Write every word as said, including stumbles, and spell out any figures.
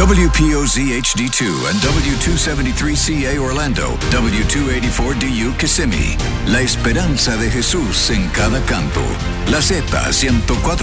W P O Z H D two and W two seventy-three C A Orlando, W two eighty-four D U Kissimmee. La esperanza de Jesús en cada canto. La Z ciento cuatro